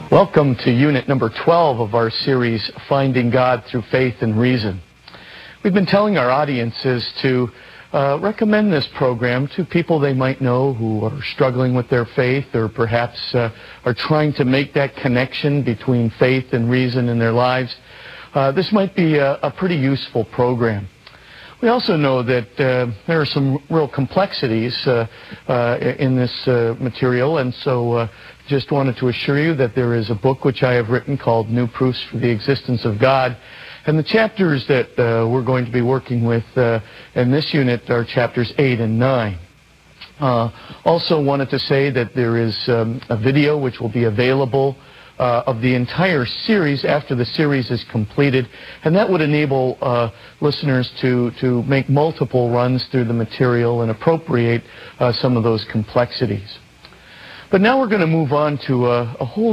Welcome to unit number 12 of our series, Finding God Through Faith and Reason. We've been telling our audiences to recommend this program to people they might know who are struggling with their faith or perhaps are trying to make that connection between faith and reason in their lives. This might be a pretty useful program. We also know that there are some real complexities in this material, and so just wanted to assure you that there is a book which I have written called New Proofs for the Existence of God, and the chapters that we're going to be working with in this unit are chapters 8 and 9. Also wanted to say that there is a video which will be available of the entire series after the series is completed, and that would enable listeners to make multiple runs through the material and appropriate some of those complexities. But now we're going to move on to a whole